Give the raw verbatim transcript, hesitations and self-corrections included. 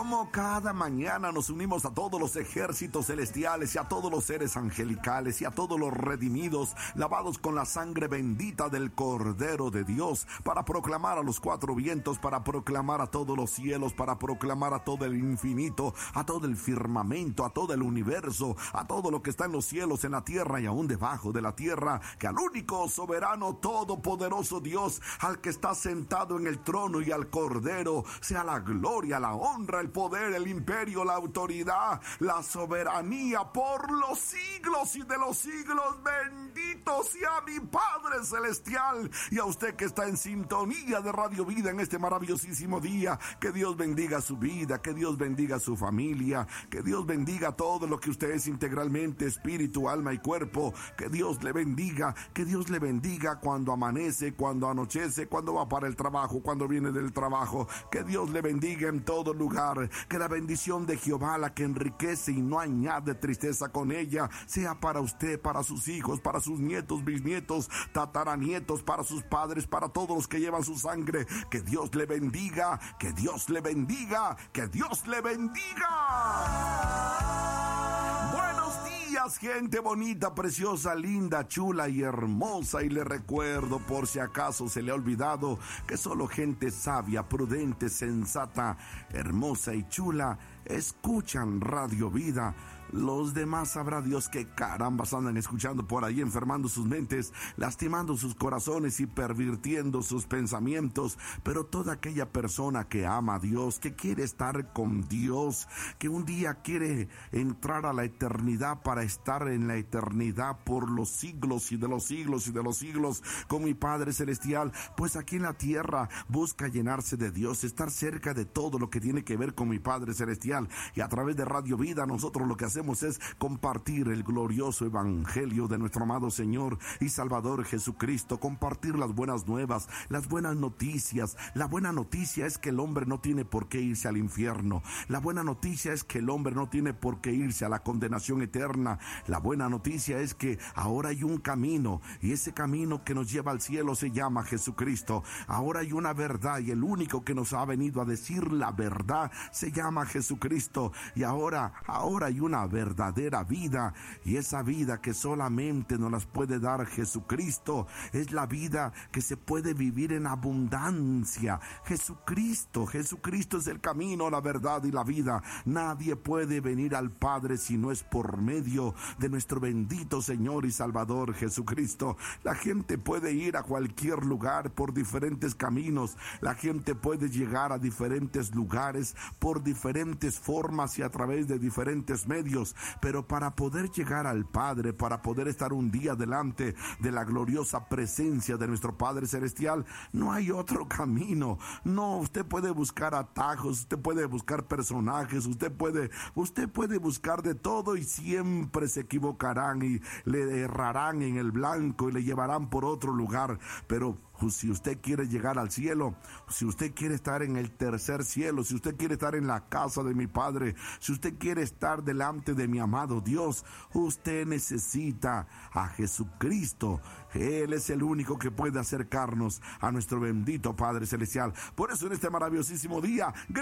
Como cada mañana nos unimos a todos los ejércitos celestiales y a todos los seres angelicales y a todos los redimidos, lavados con la sangre bendita del Cordero de Dios, para proclamar a los cuatro vientos, para proclamar a todos los cielos, para proclamar a todo el infinito, a todo el firmamento, a todo el universo, a todo lo que está en los cielos, en la tierra y aún debajo de la tierra, que al único soberano, todopoderoso Dios, al que está sentado en el trono y al Cordero, sea la gloria, la honra, el poder, el imperio, la autoridad, la soberanía por los siglos y de los siglos. Bendito sea mi Padre Celestial, y a usted que está en sintonía de Radio Vida en este maravillosísimo día. Que Dios bendiga su vida, que Dios bendiga su familia, que Dios bendiga todo lo que usted es integralmente, espíritu, alma y cuerpo. Que Dios le bendiga, que Dios le bendiga cuando amanece, cuando anochece, cuando va para el trabajo, cuando viene del trabajo. Que Dios le bendiga en todo lugar. Que la bendición de Jehová, la que enriquece y no añade tristeza con ella, sea para usted, para sus hijos, para sus nietos, bisnietos, tataranietos, para sus padres, para todos los que llevan su sangre. Que Dios le bendiga, que Dios le bendiga, que Dios le bendiga. Buenos días, gente bonita, preciosa, linda, chula y hermosa. Y le recuerdo, por si acaso se le ha olvidado, que solo gente sabia, prudente, sensata, hermosa y chula escuchan Radio Vida. Los demás sabrá Dios que carambas andan escuchando por ahí, enfermando sus mentes, lastimando sus corazones y pervirtiendo sus pensamientos. Pero toda aquella persona que ama a Dios, que quiere estar con Dios, que un día quiere entrar a la eternidad para estar en la eternidad por los siglos y de los siglos y de los siglos con mi Padre Celestial, pues aquí en la tierra busca llenarse de Dios, estar cerca de todo lo que tiene que ver con mi Padre Celestial. Y a través de Radio Vida nosotros lo que hacemos es compartir el glorioso evangelio de nuestro amado Señor y Salvador Jesucristo, compartir las buenas nuevas, las buenas noticias. La buena noticia es que el hombre no tiene por qué irse al infierno. La buena noticia es que el hombre no tiene por qué irse a la condenación eterna. La buena noticia es que ahora hay un camino, y ese camino que nos lleva al cielo se llama Jesucristo. Ahora hay una verdad, y el único que nos ha venido a decir la verdad se llama Jesucristo. Y ahora, ahora hay una verdadera vida, y esa vida que solamente nos las puede dar Jesucristo es la vida que se puede vivir en abundancia. Jesucristo, Jesucristo es el camino, la verdad y la vida. Nadie puede venir al Padre si no es por medio de nuestro bendito Señor y Salvador Jesucristo. La gente puede ir a cualquier lugar por diferentes caminos. La gente puede llegar a diferentes lugares por diferentes formas y a través de diferentes medios. Pero para poder llegar al Padre, para poder estar un día delante de la gloriosa presencia de nuestro Padre Celestial, no hay otro camino. No, usted puede buscar atajos, usted puede buscar personajes, usted puede, usted puede buscar de todo y siempre se equivocarán y le errarán en el blanco y le llevarán por otro lugar. Pero si usted quiere llegar al cielo, si usted quiere estar en el tercer cielo, si usted quiere estar en la casa de mi Padre, si usted quiere estar delante de mi amado Dios, usted necesita a Jesucristo. Él es el único que puede acercarnos a nuestro bendito Padre Celestial. Por eso en este maravillosísimo día,